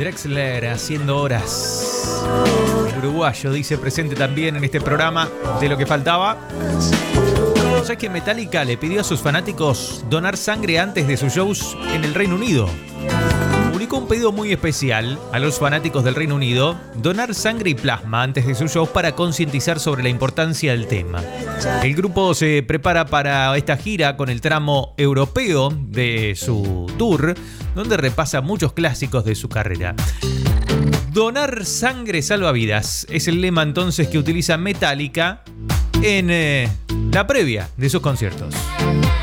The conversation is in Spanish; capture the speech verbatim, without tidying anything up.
Drexler haciendo horas. El uruguayo dice presente también en este programa de Lo que faltaba. ¿Sabes que Metallica le pidió a sus fanáticos donar sangre antes de sus shows en el Reino Unido? Publicó un pedido muy especial a los fanáticos del Reino Unido: donar sangre y plasma antes de sus shows para concientizar sobre la importancia del tema. El grupo se prepara para esta gira con el tramo europeo de su tour, donde repasa muchos clásicos de su carrera. Donar sangre salva vidas es el lema entonces que utiliza Metallica en eh, la previa de sus conciertos.